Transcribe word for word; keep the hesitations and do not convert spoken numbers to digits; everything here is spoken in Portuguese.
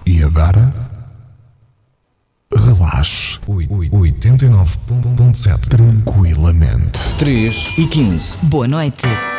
E agora? Relaxe. oitenta e nove ponto sete. Tranquilamente. três e quinze. Boa noite.